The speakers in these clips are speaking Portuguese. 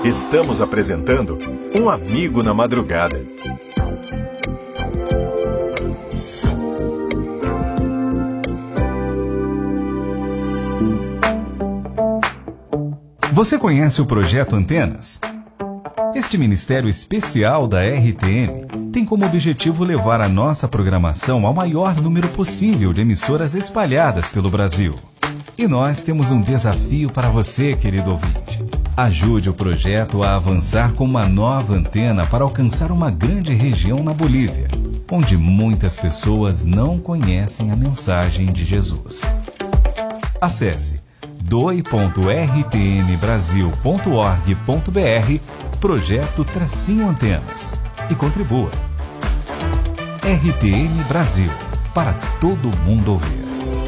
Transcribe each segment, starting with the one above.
Estamos apresentando Um Amigo na Madrugada. Você conhece o Projeto Antenas? Este ministério especial da RTM tem como objetivo levar a nossa programação ao maior número possível de emissoras espalhadas pelo Brasil. E nós temos um desafio para você, querido ouvinte. Ajude o projeto a avançar com uma nova antena para alcançar uma grande região na Bolívia, onde muitas pessoas não conhecem a mensagem de Jesus. Acesse doi.rtmbrasil.org.br Projeto-Antenas e contribua. RTM Brasil, para todo mundo ouvir.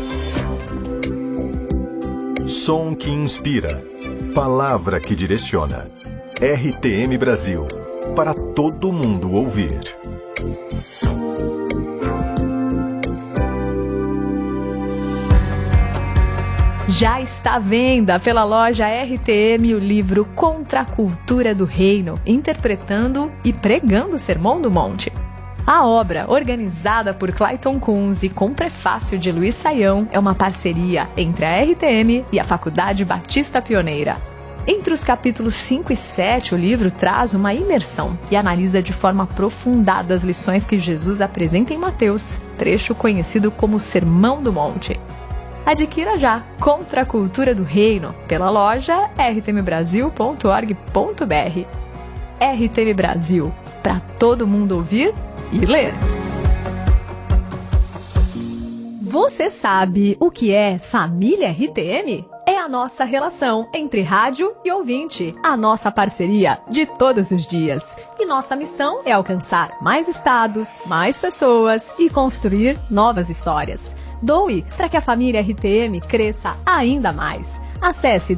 Som que inspira, palavra que direciona. RTM Brasil, para todo mundo ouvir. Já está à venda pela loja RTM o livro Contra a Cultura do Reino, interpretando e pregando o Sermão do Monte. A obra, organizada por Clayton Kunz e com prefácio de Luiz Saião, é uma parceria entre a RTM e a Faculdade Batista Pioneira. Entre os capítulos 5 e 7, o livro traz uma imersão e analisa de forma aprofundada as lições que Jesus apresenta em Mateus, trecho conhecido como Sermão do Monte. Adquira já Contra a Cultura do Reino pela loja rtmbrasil.org.br. RTM Brasil, para todo mundo ouvir e ler. Você sabe o que é família RTM? É a nossa relação entre rádio e ouvinte, a nossa parceria de todos os dias. E nossa missão é alcançar mais estados, mais pessoas e construir novas histórias. Doe para que a família RTM cresça ainda mais. Acesse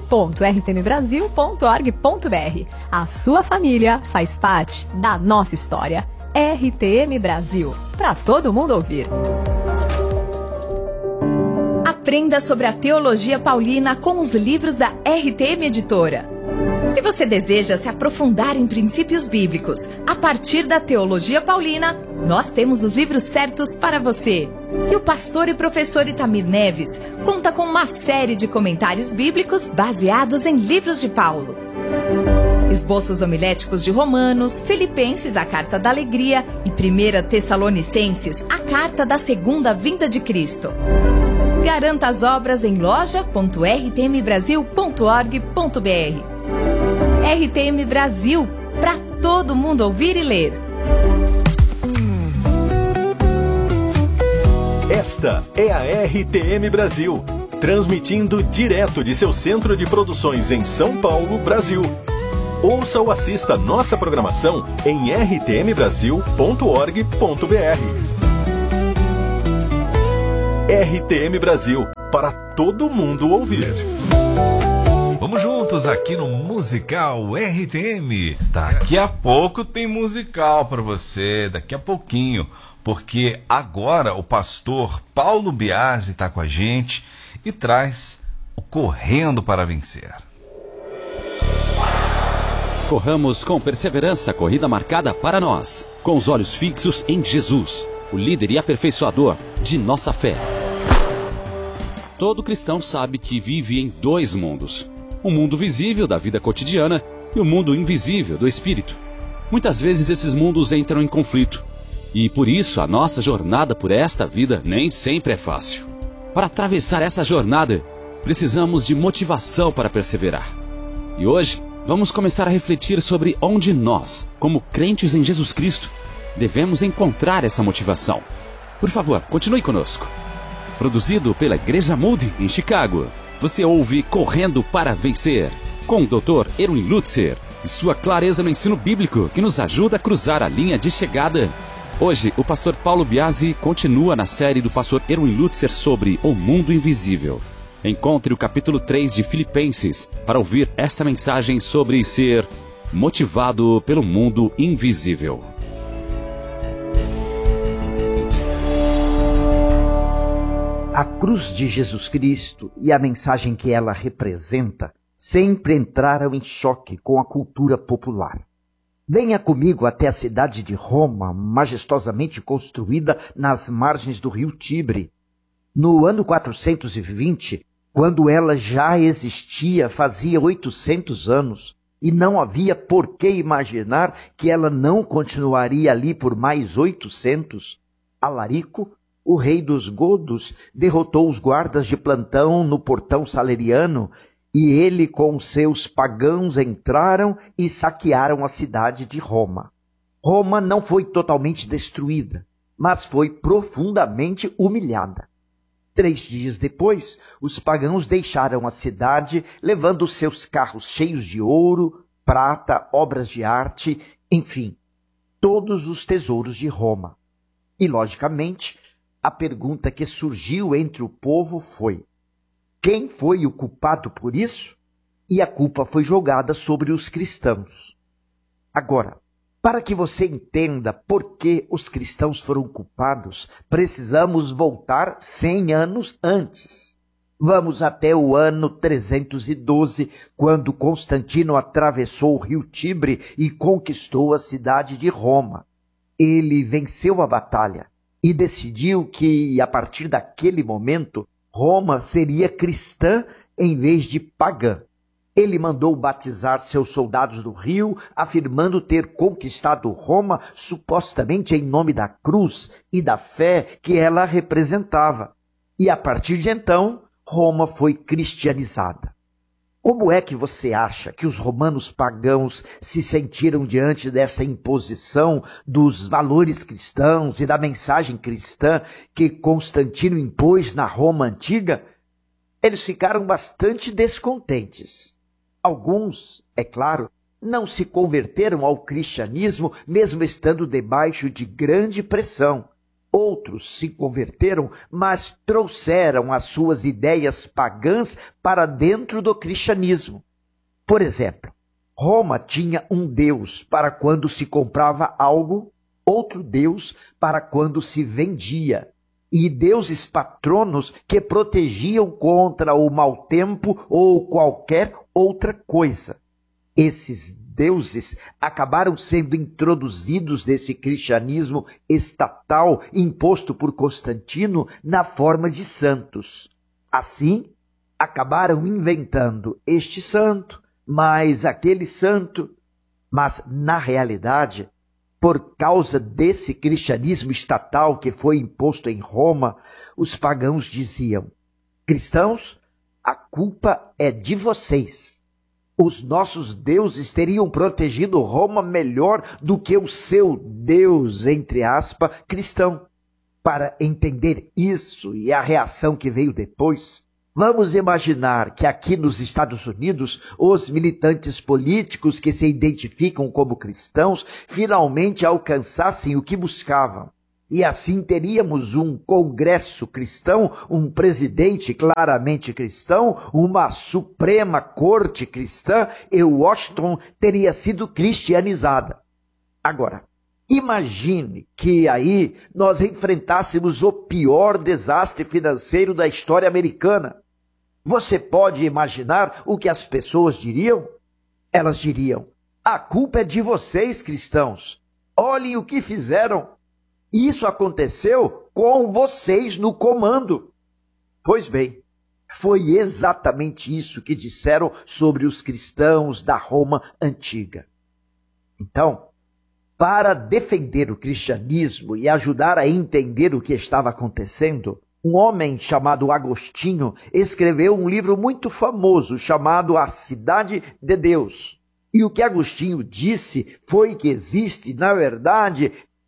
doe.rtmbrasil.org.br. A sua família faz parte da nossa história. RTM Brasil, para todo mundo ouvir. Aprenda sobre a teologia paulina com os livros da RTM Editora. Se você deseja se aprofundar em princípios bíblicos a partir da teologia paulina, nós temos os livros certos para você. E o pastor e professor Itamir Neves conta com uma série de comentários bíblicos baseados em livros de Paulo. Esboços homiléticos de Romanos, Filipenses, a Carta da Alegria e 1 Tessalonicenses, a Carta da Segunda Vinda de Cristo. Garanta as obras em loja.rtmbrasil.org.br. RTM Brasil, para todo mundo ouvir e ler. Esta é a RTM Brasil, transmitindo direto de seu centro de produções em São Paulo, Brasil. Ouça ou assista nossa programação em rtmbrasil.org.br. RTM Brasil, para todo mundo ouvir. Vamos juntos aqui no Musical RTM. Daqui a pouco tem musical para você, daqui a pouquinho, porque agora o pastor Paulo Biasi está com a gente e traz o Correndo para Vencer. Corramos com perseverança a corrida marcada para nós, com os olhos fixos em Jesus, o líder e aperfeiçoador de nossa fé. Todo cristão sabe que vive em dois mundos: o mundo visível da vida cotidiana e o mundo invisível do espírito. Muitas vezes esses mundos entram em conflito, e por isso a nossa jornada por esta vida nem sempre é fácil. Para atravessar essa jornada, precisamos de motivação para perseverar. E hoje, vamos começar a refletir sobre onde nós, como crentes em Jesus Cristo, devemos encontrar essa motivação. Por favor, continue conosco. Produzido pela Igreja Moody, em Chicago, você ouve Correndo para Vencer, com o Dr. Erwin Lutzer e sua clareza no ensino bíblico que nos ajuda a cruzar a linha de chegada. Hoje, o pastor Paulo Biasi continua na série do pastor Erwin Lutzer sobre o mundo invisível. Encontre o capítulo 3 de Filipenses para ouvir essa mensagem sobre ser motivado pelo mundo invisível. A cruz de Jesus Cristo e a mensagem que ela representa sempre entraram em choque com a cultura popular. Venha comigo até a cidade de Roma, majestosamente construída nas margens do rio Tibre. No ano 420, quando ela já existia, fazia 800 anos, e não havia por que imaginar que ela não continuaria ali por mais 800, Alarico, o rei dos godos, derrotou os guardas de plantão no portão saleriano, e ele com seus pagãos entraram e saquearam a cidade de Roma. Roma não foi totalmente destruída, mas foi profundamente humilhada. 3 dias depois, os pagãos deixaram a cidade, levando seus carros cheios de ouro, prata, obras de arte, enfim, todos os tesouros de Roma. E, logicamente, a pergunta que surgiu entre o povo foi: quem foi o culpado por isso? E a culpa foi jogada sobre os cristãos. Agora, para que você entenda por que os cristãos foram culpados, precisamos voltar 100 anos antes. Vamos até o ano 312, quando Constantino atravessou o rio Tibre e conquistou a cidade de Roma. Ele venceu a batalha e decidiu que, a partir daquele momento, Roma seria cristã em vez de pagã. Ele mandou batizar seus soldados do rio, afirmando ter conquistado Roma supostamente em nome da cruz e da fé que ela representava. E a partir de então, Roma foi cristianizada. Como é que você acha que os romanos pagãos se sentiram diante dessa imposição dos valores cristãos e da mensagem cristã que Constantino impôs na Roma antiga? Eles ficaram bastante descontentes. Alguns, é claro, não se converteram ao cristianismo mesmo estando debaixo de grande pressão. Outros se converteram, mas trouxeram as suas ideias pagãs para dentro do cristianismo. Por exemplo, Roma tinha um deus para quando se comprava algo, outro deus para quando se vendia, e deuses patronos que protegiam contra o mau tempo ou qualquer outra coisa. Esses deuses acabaram sendo introduzidos nesse cristianismo estatal imposto por Constantino na forma de santos. Assim, acabaram inventando este santo, mais aquele santo, mas, na realidade, por causa desse cristianismo estatal que foi imposto em Roma, os pagãos diziam: cristãos, a culpa é de vocês. Os nossos deuses teriam protegido Roma melhor do que o seu Deus, entre aspas, cristão. Para entender isso e a reação que veio depois, vamos imaginar que aqui nos Estados Unidos, os militantes políticos que se identificam como cristãos finalmente alcançassem o que buscavam. E assim teríamos um congresso cristão, um presidente claramente cristão, uma suprema corte cristã, e Washington teria sido cristianizada. Agora, imagine que aí nós enfrentássemos o pior desastre financeiro da história americana. Você pode imaginar o que as pessoas diriam? Elas diriam: a culpa é de vocês, cristãos. Olhem o que fizeram. Isso aconteceu com vocês no comando. Pois bem, foi exatamente isso que disseram sobre os cristãos da Roma antiga. Então, para defender o cristianismo e ajudar a entender o que estava acontecendo, um homem chamado Agostinho escreveu um livro muito famoso chamado A Cidade de Deus. E o que Agostinho disse foi que existe, na verdade,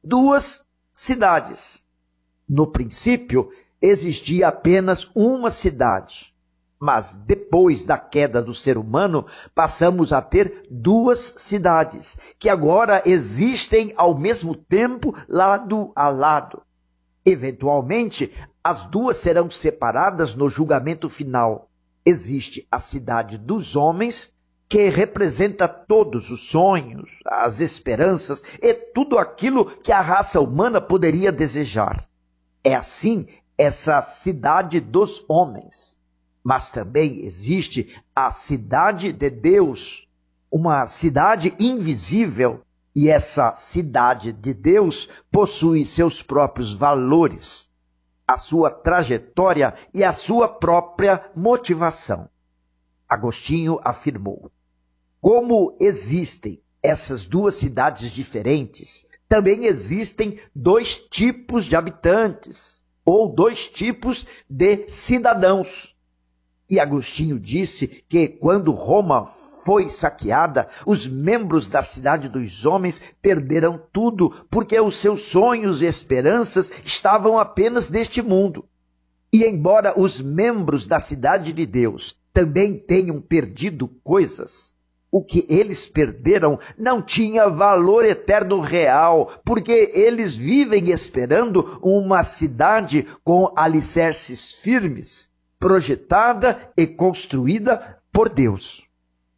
2 cidades. No princípio, existia apenas uma cidade, mas depois da queda do ser humano, passamos a ter 2 cidades, que agora existem ao mesmo tempo, lado a lado. Eventualmente, as 2 serão separadas no julgamento final. Existe a cidade dos homens, que representa todos os sonhos, as esperanças e tudo aquilo que a raça humana poderia desejar. É assim essa cidade dos homens. Mas também existe a cidade de Deus, uma cidade invisível, e essa cidade de Deus possui seus próprios valores, a sua trajetória e a sua própria motivação. Agostinho afirmou: como existem essas duas cidades diferentes, também existem dois tipos de habitantes, ou dois tipos de cidadãos. E Agostinho disse que quando Roma foi saqueada, os membros da cidade dos homens perderam tudo, porque os seus sonhos e esperanças estavam apenas neste mundo. E embora os membros da cidade de Deus também tenham perdido coisas, o que eles perderam não tinha valor eterno real, porque eles vivem esperando uma cidade com alicerces firmes, projetada e construída por Deus.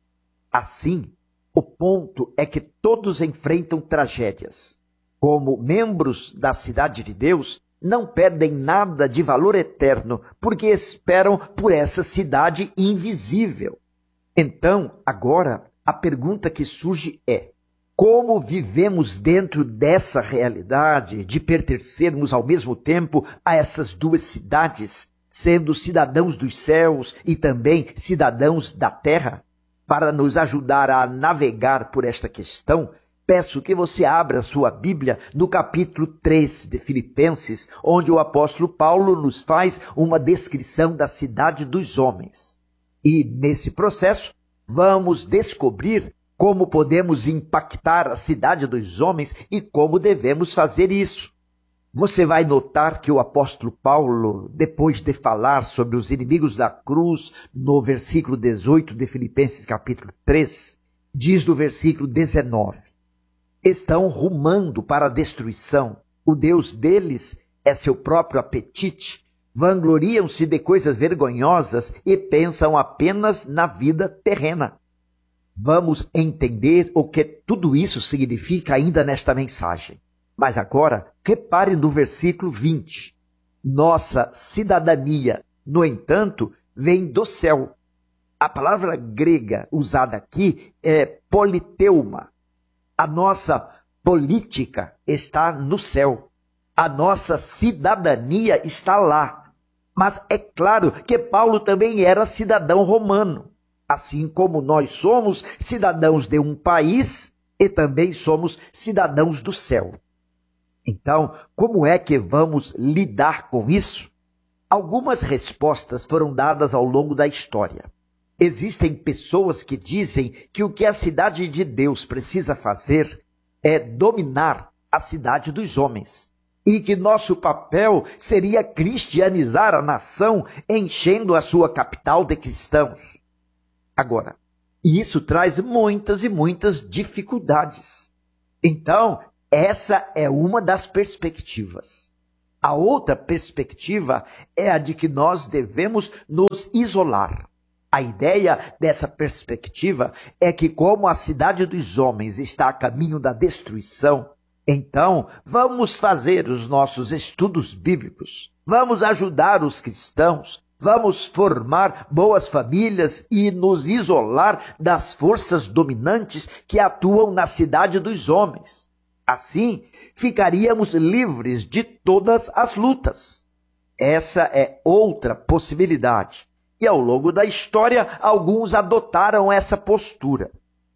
Assim, o ponto é que todos enfrentam tragédias. Como membros da cidade de Deus, não perdem nada de valor eterno, porque esperam por essa cidade invisível. Então, agora, a pergunta que surge é: como vivemos dentro dessa realidade de pertencermos ao mesmo tempo a essas duas cidades, sendo cidadãos dos céus e também cidadãos da terra? Para nos ajudar a navegar por esta questão, peço que você abra sua Bíblia no capítulo 3 de Filipenses, onde o apóstolo Paulo nos faz uma descrição da cidade dos homens. E, nesse processo, vamos descobrir como podemos impactar a cidade dos homens e como devemos fazer isso. Você vai notar que o apóstolo Paulo, depois de falar sobre os inimigos da cruz, no versículo 18 de Filipenses capítulo 3, diz no versículo 19: estão rumando para a destruição, o Deus deles é seu próprio apetite, vangloriam-se de coisas vergonhosas e pensam apenas na vida terrena. Vamos entender o que tudo isso significa ainda nesta mensagem. Mas agora, repare no versículo 20. Nossa cidadania, no entanto, vem do céu. A palavra grega usada aqui é politeuma. A nossa política está no céu. A nossa cidadania está lá. Mas é claro que Paulo também era cidadão romano. Assim como nós somos cidadãos de um país e também somos cidadãos do céu. Então, como é que vamos lidar com isso? Algumas respostas foram dadas ao longo da história. Existem pessoas que dizem que o que a cidade de Deus precisa fazer é dominar a cidade dos homens. E que nosso papel seria cristianizar a nação, enchendo a sua capital de cristãos. Agora, isso traz muitas e muitas dificuldades. Então, essa é uma das perspectivas. A outra perspectiva é a de que nós devemos nos isolar. A ideia dessa perspectiva é que, como a cidade dos homens está a caminho da destruição, então vamos fazer os nossos estudos bíblicos, vamos ajudar os cristãos, vamos formar boas famílias e nos isolar das forças dominantes que atuam na cidade dos homens. Assim, ficaríamos livres de todas as lutas. Essa é outra possibilidade. E ao longo da história, alguns adotaram essa postura.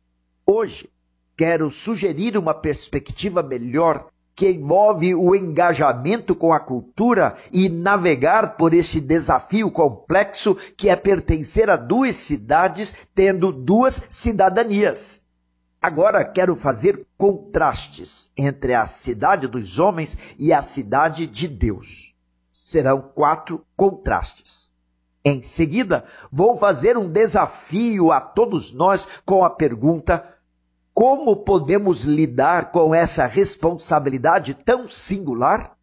Hoje, quero sugerir uma perspectiva melhor que envolve o engajamento com a cultura e navegar por esse desafio complexo que é pertencer a duas cidades, tendo duas cidadanias. Agora quero fazer contrastes entre a cidade dos homens e a cidade de Deus. Serão 4 contrastes. Em seguida, vou fazer um desafio a todos nós com a pergunta: como podemos lidar com essa responsabilidade tão singular?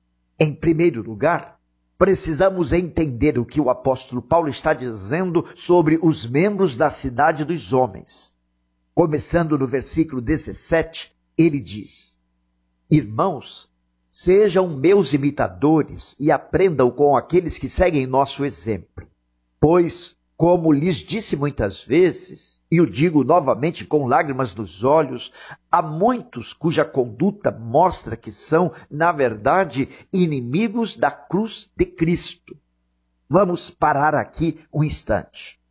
Em primeiro lugar, precisamos entender o que o apóstolo Paulo está dizendo sobre os membros da cidade dos homens. Começando no versículo 17, ele diz: irmãos, sejam meus imitadores e aprendam com aqueles que seguem nosso exemplo. Pois, como lhes disse muitas vezes, e o digo novamente com lágrimas nos olhos, há muitos cuja conduta mostra que são, na verdade, inimigos da cruz de Cristo. Vamos parar aqui um instante.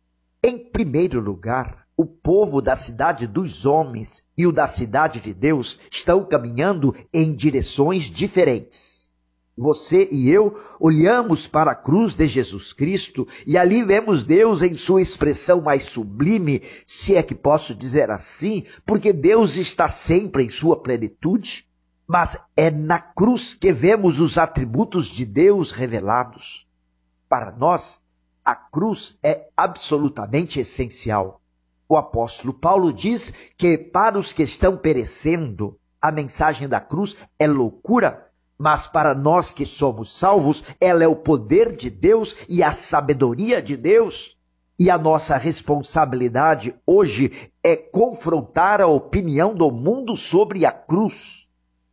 Em primeiro lugar, o povo da cidade dos homens e o da cidade de Deus estão caminhando em direções diferentes. Você e eu olhamos para a cruz de Jesus Cristo e ali vemos Deus em sua expressão mais sublime, se é que posso dizer assim, porque Deus está sempre em sua plenitude, mas é na cruz que vemos os atributos de Deus revelados. Para nós, a cruz é absolutamente essencial. O apóstolo Paulo diz que para os que estão perecendo, a mensagem da cruz é loucura, mas para nós que somos salvos, ela é o poder de Deus e a sabedoria de Deus. E a nossa responsabilidade hoje é confrontar a opinião do mundo sobre a cruz.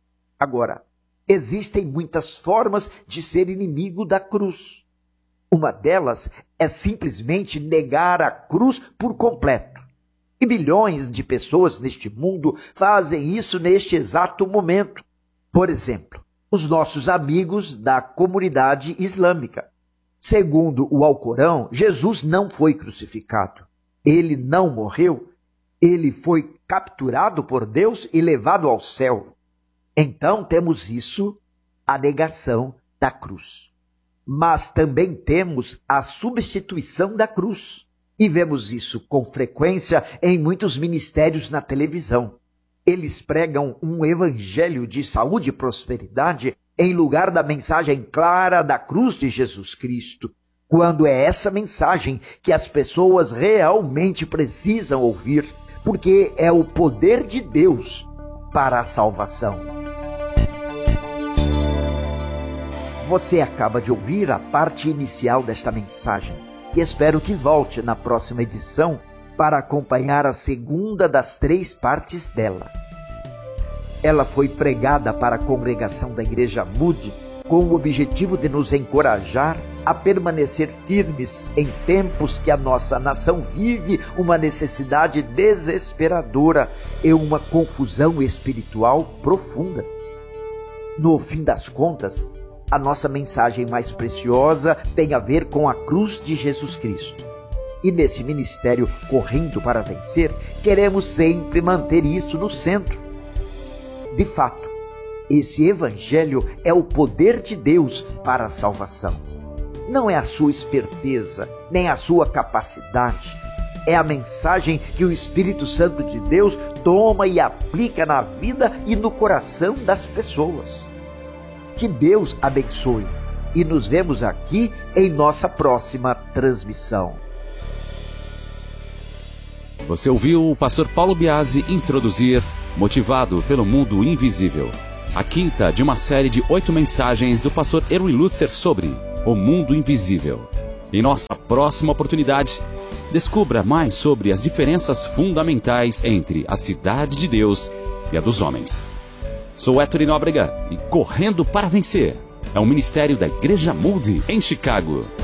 Agora, existem muitas formas de ser inimigo da cruz. Uma delas é simplesmente negar a cruz por completo. E milhões de pessoas neste mundo fazem isso neste exato momento. Por exemplo, os nossos amigos da comunidade islâmica. Segundo o Alcorão, Jesus não foi crucificado. Ele não morreu. Ele foi capturado por Deus e levado ao céu. Então temos isso, a negação da cruz. Mas também temos a substituição da cruz. E vemos isso com frequência em muitos ministérios na televisão. Eles pregam um evangelho de saúde e prosperidade em lugar da mensagem clara da cruz de Jesus Cristo, quando é essa mensagem que as pessoas realmente precisam ouvir, porque é o poder de Deus para a salvação. Você acaba de ouvir a parte inicial desta mensagem e espero que volte na próxima edição para acompanhar a segunda das 3 partes dela. Ela foi pregada para a congregação da Igreja Moody com o objetivo de nos encorajar a permanecer firmes em tempos que a nossa nação vive uma necessidade desesperadora e uma confusão espiritual profunda. No fim das contas, a nossa mensagem mais preciosa tem a ver com a cruz de Jesus Cristo. E nesse ministério Correndo para Vencer, queremos sempre manter isso no centro. De fato, esse evangelho é o poder de Deus para a salvação. Não é a sua esperteza, nem a sua capacidade. É a mensagem que o Espírito Santo de Deus toma e aplica na vida e no coração das pessoas. Que Deus abençoe e nos vemos aqui em nossa próxima transmissão. Você ouviu o pastor Paulo Biasi introduzir Motivado pelo Mundo Invisível, a quinta de uma série de 8 mensagens do pastor Erwin Lutzer sobre o mundo invisível. Em nossa próxima oportunidade, descubra mais sobre as diferenças fundamentais entre a cidade de Deus e a dos homens. Sou Héctor Nóbrega e Correndo para Vencer é um ministério da Igreja Moody em Chicago.